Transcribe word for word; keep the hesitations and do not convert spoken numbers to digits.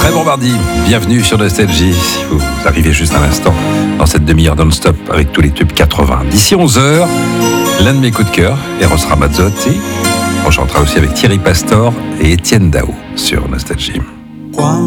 Très bon mardi, bienvenue sur Nostalgie. Si vous arrivez juste à l'instant dans cette demi-heure non-stop avec tous les tubes quatre-vingts. D'ici onze heures, l'un de mes coups de cœur, Eros Ramazzotti. On chantera aussi avec Thierry Pastor et Étienne Dao sur Nostalgie.